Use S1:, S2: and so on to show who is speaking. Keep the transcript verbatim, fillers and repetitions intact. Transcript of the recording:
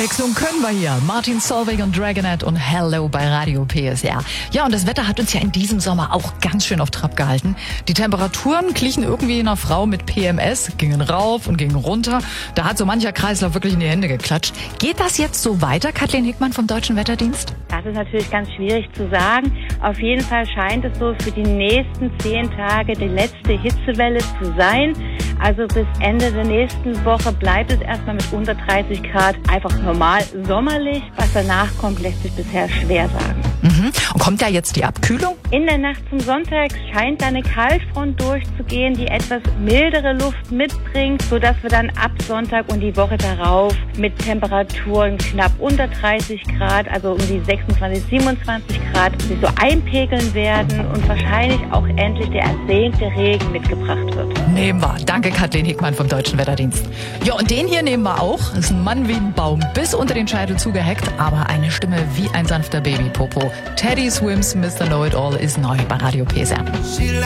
S1: Abwechslung können wir hier. Martin Solveig und Dragonette und Hello bei Radio P S R. Ja, und das Wetter hat uns ja in diesem Sommer auch ganz schön auf Trab gehalten. Die Temperaturen glichen irgendwie einer Frau mit P M S, gingen rauf und gingen runter. Da hat so mancher Kreislauf wirklich in die Hände geklatscht. Geht das jetzt so weiter, Kathleen Hickmann vom Deutschen Wetterdienst?
S2: Das ist natürlich ganz schwierig zu sagen. Auf jeden Fall scheint es so für die nächsten zehn Tage die letzte Hitzewelle zu sein. Also bis Ende der nächsten Woche bleibt es erstmal mit unter dreißig Grad einfach normal sommerlich. Was danach kommt, lässt sich bisher schwer sagen.
S1: Mhm. Und kommt da jetzt die Abkühlung?
S2: In der Nacht zum Sonntag scheint eine Kaltfront durchzugehen, die etwas mildere Luft mitbringt, sodass wir dann ab Sonntag und die Woche darauf mit Temperaturen knapp unter dreißig Grad, also um die sechsundzwanzig, siebenundzwanzig Grad, sich so einpegeln werden und wahrscheinlich auch endlich der ersehnte Regen mitgebracht wird.
S1: Nehmen wir. Danke, Kathleen Hickmann vom Deutschen Wetterdienst. Ja, und den hier nehmen wir auch. Ist ein Mann wie ein Baum, bis unter den Scheitel zugehackt, aber eine Stimme wie ein sanfter Babypopo. Teddy Swims, Mister Know-It-All ist neu bei Radio P S R.